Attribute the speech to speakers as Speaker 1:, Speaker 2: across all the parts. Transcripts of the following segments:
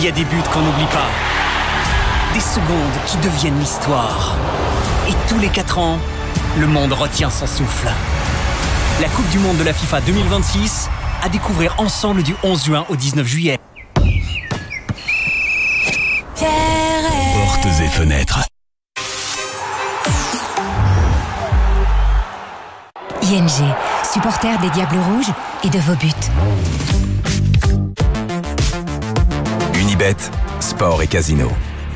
Speaker 1: Il y a des buts qu'on n'oublie pas, des secondes qui deviennent l'histoire. Et tous les 4 ans, le monde retient son souffle. La Coupe du Monde de la FIFA 2026 à découvrir ensemble du 11 juin au 19 juillet.
Speaker 2: Portes et fenêtres.
Speaker 3: ING, supporter des Diables Rouges et de vos buts.
Speaker 2: Unibet, sport et casino.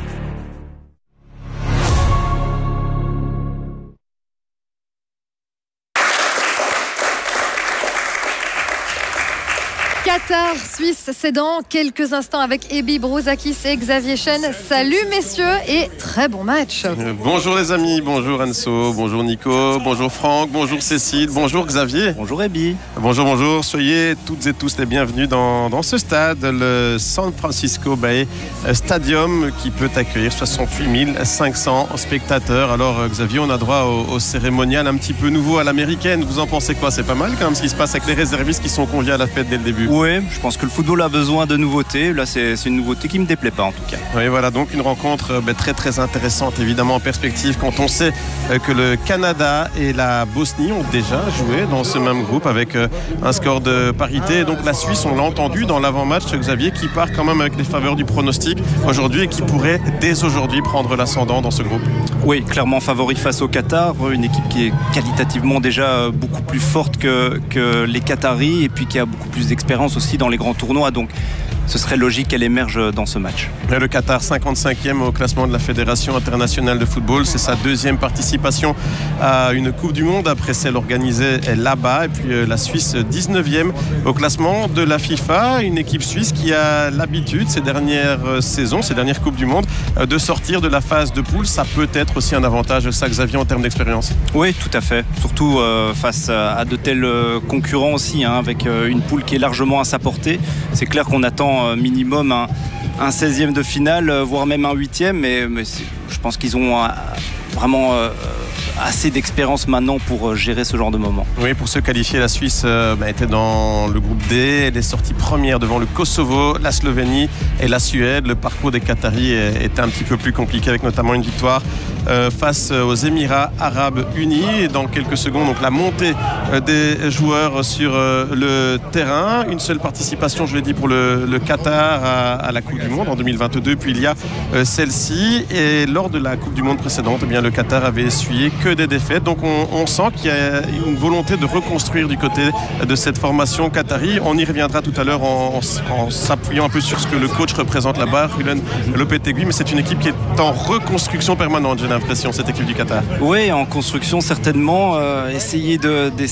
Speaker 4: Qatar, Suisse, c'est dans quelques instants avec Ebi Brouzakis et Xavier Chen. Salut messieurs et très bon match.
Speaker 5: Bonjour les amis, bonjour Anso, bonjour Nico, bonjour Franck, bonjour Cécile, bonjour Xavier.
Speaker 6: Bonjour Ebi.
Speaker 5: Bonjour, soyez toutes et tous les bienvenus dans ce stade, le San Francisco Bay Stadium qui peut accueillir 68 500 spectateurs. Alors Xavier, on a droit au cérémonial un petit peu nouveau à l'américaine. Vous en pensez quoi? C'est pas mal quand même ce qui se passe avec les réservistes qui sont conviés à la fête dès le début.
Speaker 6: Oui, je pense que le football a besoin de nouveautés. Là, c'est une nouveauté qui ne me déplaît pas en tout cas.
Speaker 5: Oui, voilà, donc une rencontre très très intéressante évidemment en perspective quand on sait que le Canada et la Bosnie ont déjà joué dans ce même groupe avec un score de parité. Et donc la Suisse, on l'a entendu dans l'avant-match, Xavier, qui part quand même avec les faveurs du pronostic aujourd'hui et qui pourrait dès aujourd'hui prendre l'ascendant dans ce groupe.
Speaker 6: Oui, clairement favori face au Qatar, une équipe qui est qualitativement déjà beaucoup plus forte que les Qataris et puis qui a beaucoup plus d'expérience aussi dans les grands tournois. Donc ce serait logique qu'elle émerge dans ce match.
Speaker 5: Et le Qatar 55e au classement de la Fédération internationale de football. C'est sa deuxième participation à une Coupe du Monde après celle organisée là-bas. Et puis la Suisse 19e au classement de la FIFA. Une équipe suisse qui a l'habitude ces dernières saisons, ces dernières Coupes du Monde, de sortir de la phase de poule. Ça peut être aussi un avantage, ça Xavier, en termes d'expérience.
Speaker 6: Oui, tout à fait. Surtout face à de tels concurrents aussi, avec une poule qui est largement à sa portée. C'est clair qu'on attend minimum un 16e de finale, voire même un 8e, mais je pense qu'ils ont vraiment assez d'expérience maintenant pour gérer ce genre de moment.
Speaker 5: Oui, pour se qualifier, la Suisse était dans le groupe D. Elle est sortie première devant le Kosovo, la Slovénie et la Suède. Le parcours des Qataris était un petit peu plus compliqué avec notamment une victoire face aux Émirats Arabes Unis. Et dans quelques secondes, donc la montée des joueurs sur le terrain. Une seule participation, je l'ai dit, pour le Qatar à la Coupe du Monde en 2022. Puis il y a celle-ci. Et lors de la Coupe du Monde précédente, le Qatar avait essuyé que des défaites. Donc on sent qu'il y a une volonté de reconstruire du côté de cette formation qatari. On y reviendra tout à l'heure en s'appuyant un peu sur ce que le coach représente là-bas, Rulen Lopetegui. Mais c'est une équipe qui est en reconstruction permanente, j'ai l'impression, cette équipe du Qatar.
Speaker 6: Oui, en construction certainement. Essayer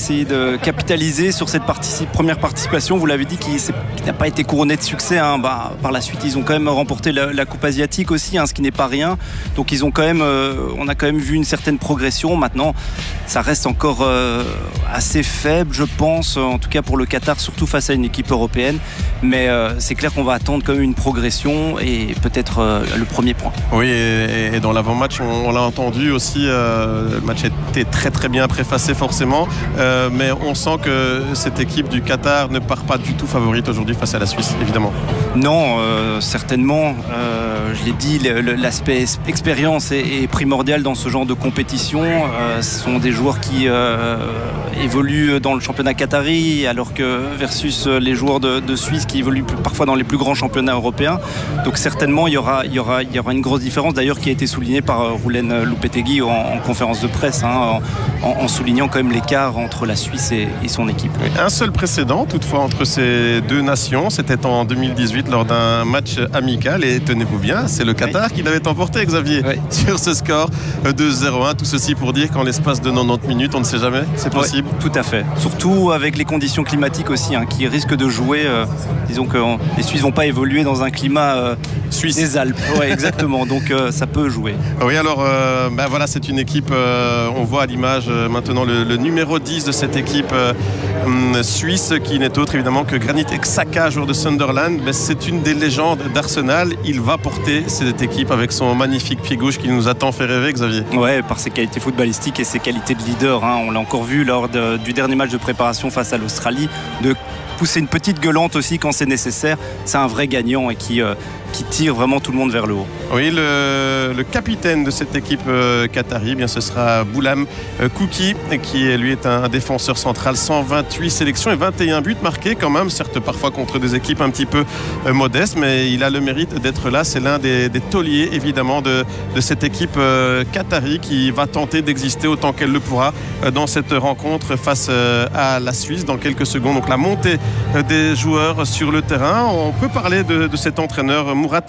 Speaker 6: de capitaliser sur cette première participation. Vous l'avez dit, qui n'a pas été couronnée de succès. Par la suite, ils ont quand même remporté la Coupe asiatique aussi, ce qui n'est pas rien. Donc ils ont quand même, on a quand même vu une certaine progression. Maintenant, ça reste encore assez faible, je pense, en tout cas pour le Qatar, surtout face à une équipe européenne. Mais c'est clair qu'on va attendre quand même une progression et peut-être le premier point.
Speaker 5: Oui, et dans l'avant-match, on l'a entendu aussi, le match était très très bien préfacé forcément, mais on sent que cette équipe du Qatar ne part pas du tout favorite aujourd'hui face à la Suisse, évidemment.
Speaker 6: Non, certainement. Je l'ai dit, l'aspect expérience est primordial dans ce genre de compétition. Ce sont des joueurs qui évoluent dans le championnat qatari, alors que versus les joueurs de Suisse qui évoluent parfois dans les plus grands championnats européens. Donc certainement il y aura une grosse différence, d'ailleurs, qui a été soulignée par Rulen Lopetegui en conférence de presse, en soulignant quand même l'écart entre la Suisse et son équipe.
Speaker 5: Un seul précédent toutefois entre ces deux nations, c'était en 2018 lors d'un match amical, et tenez-vous bien, c'est le Qatar qui l'avait emporté, Xavier, sur ce score de 0-1. Tout ceci pour dire qu'en l'espace de 90 minutes, on ne sait jamais, c'est possible.
Speaker 6: Tout à fait, surtout avec les conditions climatiques aussi, qui risquent de jouer. Disons que les Suisses vont pas évoluer dans un climat suisse des Alpes. Ouais, exactement, donc ça peut jouer.
Speaker 5: Oui, alors voilà, c'est une équipe, on voit à l'image maintenant le numéro 10 de cette équipe suisse, qui n'est autre évidemment que Granit Xhaka, joueur de Sunderland. Mais c'est une des légendes d'Arsenal. Il va porter cette équipe avec son magnifique pied gauche qui nous a tant fait rêver, Xavier.
Speaker 6: Ouais, par ses qualités footballistiques et ses qualités de leader. On l'a encore vu lors du dernier match de préparation face à l'Australie, de pousser une petite gueulante aussi quand c'est nécessaire. C'est un vrai gagnant et qui qui tire vraiment tout le monde vers le haut.
Speaker 5: Oui, le capitaine de cette équipe qatari, bien ce sera Boulam Kouki, qui lui est un défenseur central, 128 sélections et 21 buts marqués quand même, certes parfois contre des équipes un petit peu modestes, mais il a le mérite d'être là. C'est l'un des tauliers évidemment de cette équipe qatari qui va tenter d'exister autant qu'elle le pourra dans cette rencontre face à la Suisse dans quelques secondes. Donc la montée des joueurs sur le terrain. On peut parler de cet entraîneur Murat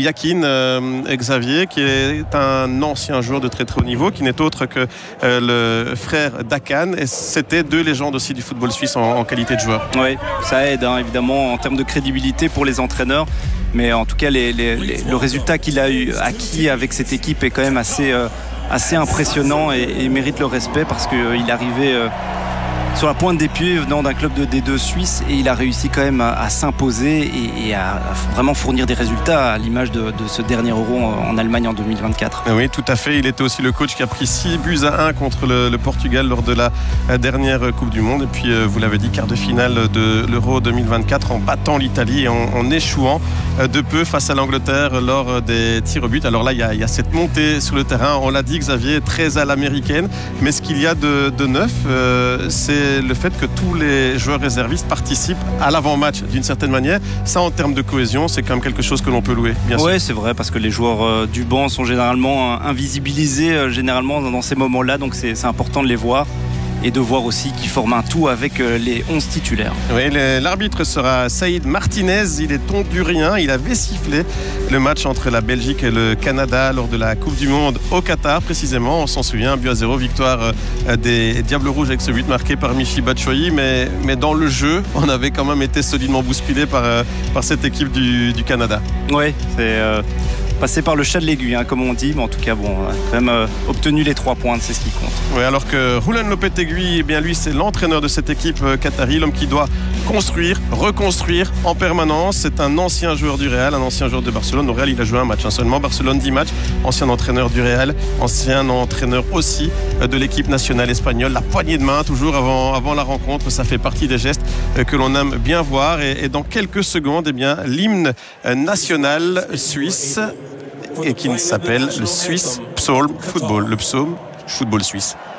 Speaker 5: Yakin, Xavier, qui est un ancien joueur de très très haut niveau, qui n'est autre que le frère d'Akan, et c'était deux légendes aussi du football suisse en qualité de joueur.
Speaker 6: Oui, ça aide évidemment en termes de crédibilité pour les entraîneurs, mais en tout cas le résultat qu'il a acquis avec cette équipe est quand même assez impressionnant et mérite le respect, parce qu'il arrivait sur la pointe des pieds venant d'un club de D2 suisse, et il a réussi quand même à s'imposer et à vraiment fournir des résultats à l'image de ce dernier Euro en Allemagne en 2024.
Speaker 5: Oui, tout à fait. Il était aussi le coach qui a pris 6-1 contre le Portugal lors de la dernière Coupe du Monde. Et puis, vous l'avez dit, quart de finale de l'Euro 2024 en battant l'Italie et en échouant de peu face à l'Angleterre lors des tirs au but. Alors là, il y a cette montée sur le terrain. On l'a dit, Xavier, très à l'américaine. Mais ce qu'il y a de neuf, c'est le fait que tous les joueurs réservistes participent à l'avant-match d'une certaine manière. Ça, en termes de cohésion, c'est quand même quelque chose que l'on peut louer, bien sûr.
Speaker 6: Oui, c'est vrai, parce que les joueurs du banc sont généralement invisibilisés généralement dans ces moments-là, donc c'est important de les voir et de voir aussi qu'ils forment un tout avec les 11 titulaires.
Speaker 5: Oui, l'arbitre sera Saïd Martinez. Il est hondurien. Il avait sifflé le match entre la Belgique et le Canada lors de la Coupe du Monde au Qatar, précisément. On s'en souvient, 1-0, victoire des Diables Rouges avec ce but marqué par Michy Batshuayi. Mais dans le jeu, on avait quand même été solidement bousculé par cette équipe du Canada.
Speaker 6: Oui, c'est passé par le chat de l'aiguille, comme on dit, mais en tout cas, on a quand même obtenu les 3 points, c'est ce qui compte.
Speaker 5: Oui, alors que Roulen Lopetegui, eh bien lui, c'est l'entraîneur de cette équipe qatari, l'homme qui doit construire, reconstruire en permanence. C'est un ancien joueur du Real, un ancien joueur de Barcelone. Au Real, il a joué un match seulement. Barcelone, 10 matchs. Ancien entraîneur du Real, ancien entraîneur aussi de l'équipe nationale espagnole. La poignée de main, toujours avant la rencontre, ça fait partie des gestes que l'on aime bien voir. Et dans quelques secondes, eh bien, l'hymne national suisse, et qui s'appelle le Swiss Psalm Football, le psaume football suisse.